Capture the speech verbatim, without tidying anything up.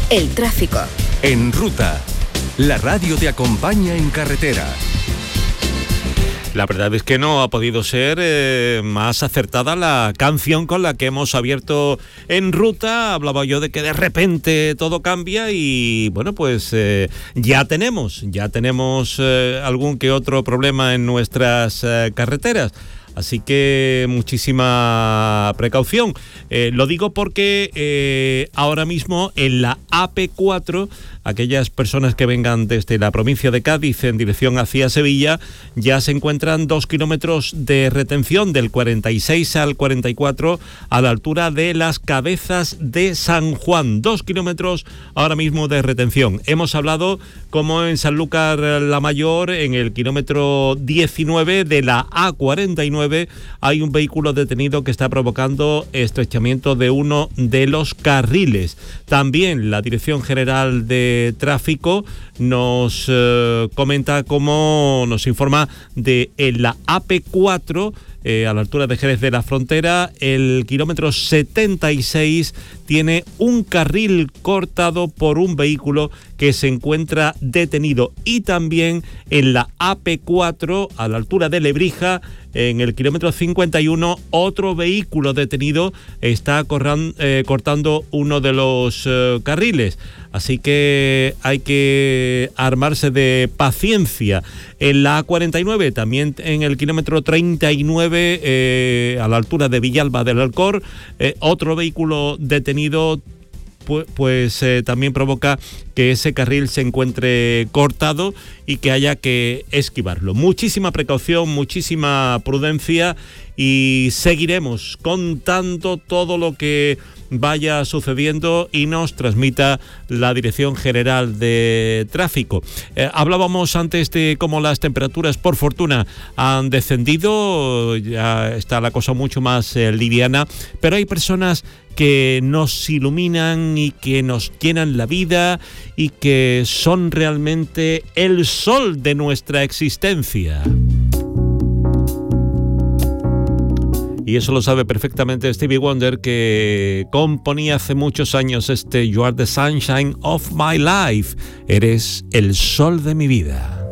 El tráfico. En Ruta, la radio te acompaña en carretera. La verdad es que no ha podido ser eh, más acertada la canción con la que hemos abierto En Ruta. Hablaba yo de que de repente todo cambia y bueno, pues eh, ya tenemos, ya tenemos eh, algún que otro problema en nuestras eh, carreteras. Así que muchísima precaución. Eh, lo digo porque eh, ahora mismo en la A P cuatro, aquellas personas que vengan desde la provincia de Cádiz en dirección hacia Sevilla, ya se encuentran dos kilómetros de retención del cuarenta y seis al cuarenta y cuatro a la altura de las Cabezas de San Juan. Dos kilómetros ahora mismo de retención. Hemos hablado como en Sanlúcar la Mayor, en el kilómetro diecinueve de la A cuarenta y nueve, hay un vehículo detenido que está provocando estrechamiento de uno de los carriles. También la Dirección General de Tráfico nos eh, comenta cómo nos informa de en la A P cuatro, eh, a la altura de Jerez de la Frontera, el kilómetro setenta y seis tiene un carril cortado por un vehículo que se encuentra detenido. Y también en la A P cuatro, a la altura de Lebrija, en el kilómetro cincuenta y uno, otro vehículo detenido está corran, eh, cortando uno de los eh, carriles. Así que hay que armarse de paciencia. En la A cuarenta y nueve, también en el kilómetro treinta y nueve, eh, a la altura de Villalba del Alcor, eh, otro vehículo detenido pues, pues eh, también provoca que ese carril se encuentre cortado y que haya que esquivarlo. Muchísima precaución, muchísima prudencia y seguiremos contando todo lo que vaya sucediendo y nos transmita la Dirección General de Tráfico. Eh, hablábamos antes de cómo las temperaturas, por fortuna, han descendido, ya está la cosa mucho más eh, liviana, pero hay personas que nos iluminan y que nos llenan la vida y que son realmente el sol de nuestra existencia. Y eso lo sabe perfectamente Stevie Wonder, que componía hace muchos años este You Are the Sunshine of My Life. Eres el sol de mi vida.